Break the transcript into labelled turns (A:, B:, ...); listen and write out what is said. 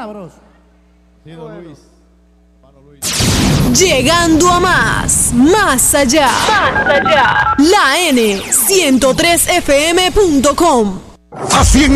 A: sabroso.
B: Sí, don Luis.
C: Llegando a más allá. La N103fm.com.
D: Haciendo